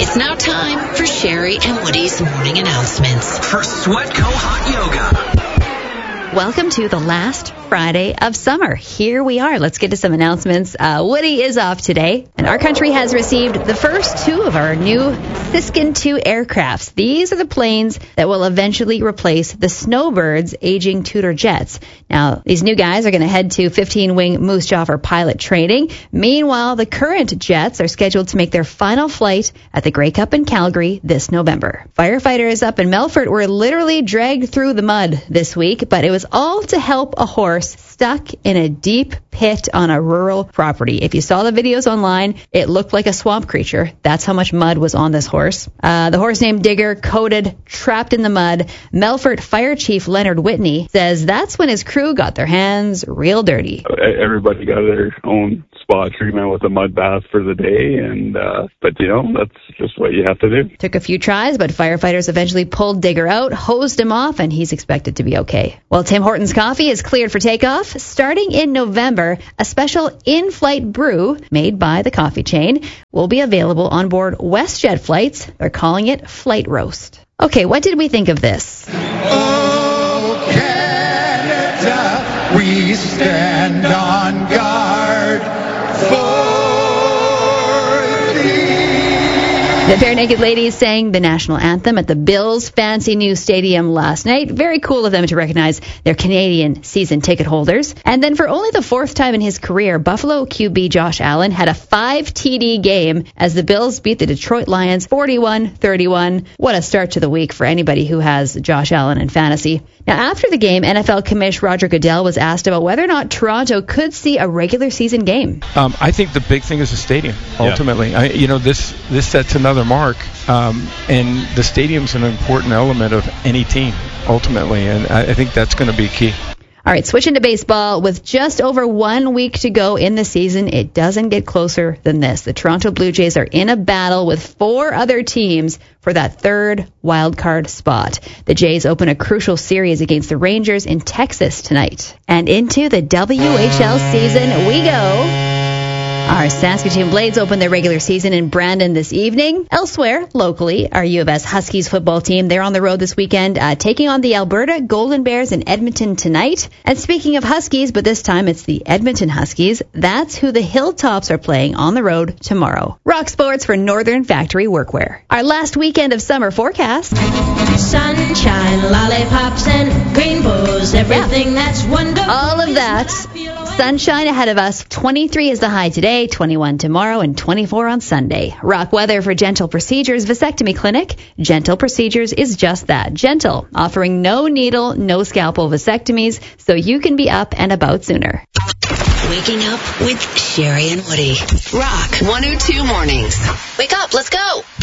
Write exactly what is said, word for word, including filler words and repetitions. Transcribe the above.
It's now time for Sherry and Woody's morning announcements. For Sweatco Hot Yoga. Welcome to the last Friday of summer. Here we are. Let's get to some announcements. Uh, Woody is off today, and our country has received the first two of our new Siskin two aircrafts. These are the planes that will eventually replace the Snowbirds' aging Tudor jets. Now, these new guys are going to head to fifteen-wing Moose Jaw for pilot training. Meanwhile, the current jets are scheduled to make their final flight at the Grey Cup in Calgary this November. Firefighters up in Melfort were literally dragged through the mud this week, but it was all to help a horse stuck in a deep pit on a rural property. If you saw the videos online, it looked like a swamp creature. That's how much mud was on this horse. Uh, the horse named Digger, coated, trapped in the mud. Melfort Fire Chief Leonard Whitney says that's when his crew got their hands real dirty. Everybody got their own spa treatment with a mud bath for the day, and uh, but you know, that's just what you have to do. Took a few tries, but firefighters eventually pulled Digger out, hosed him off, and he's expected to be okay. Well, Tim Hortons Coffee is cleared for takeoff. Starting in November, a special in-flight brew made by the coffee chain will be available on board WestJet flights. They're calling it Flight Roast. Okay, what did we think of this? Oh, Canada, we stand on guard for The Bare Naked Ladies sang the national anthem at the Bills' fancy new stadium last night. Very cool of them to recognize their Canadian season ticket holders. And then for only the fourth time in his career, Buffalo Q B Josh Allen had a five T D game as the Bills beat the Detroit Lions forty-one thirty-one. What a start to the week for anybody who has Josh Allen in fantasy. Now, after the game, N F L Commissioner Roger Goodell was asked about whether or not Toronto could see a regular season game. Um, I think the big thing is the stadium, ultimately. Yeah. I, you know, this this sets another mark, um, and the stadium's an important element of any team, ultimately, and I, I think that's going to be key. All right, switching to baseball. With just over one week to go in the season, it doesn't get closer than this. The Toronto Blue Jays are in a battle with four other teams for that third wild card spot. The Jays open a crucial series against the Rangers in Texas tonight. And into the W H L season we go. Our Saskatoon Blades open their regular season in Brandon this evening. Elsewhere, locally, our U of S Huskies football team, they're on the road this weekend, uh, taking on the Alberta Golden Bears in Edmonton tonight. And speaking of Huskies, but this time it's the Edmonton Huskies, that's who the Hilltops are playing on the road tomorrow. Rock Sports for Northern Factory Workwear. Our last weekend of summer forecast. Sunshine, lollipops, and rainbows, everything yeah. that's wonderful. All of that. Sunshine ahead of us. twenty-three is the high today, twenty-one tomorrow, and twenty-four on Sunday. Rock weather for Gentle Procedures Vasectomy Clinic. Gentle Procedures is just that, gentle, offering no needle, no scalpel vasectomies, so you can be up and about sooner. Waking up with Sherry and Woody. Rock one oh two Mornings. Wake up, let's go.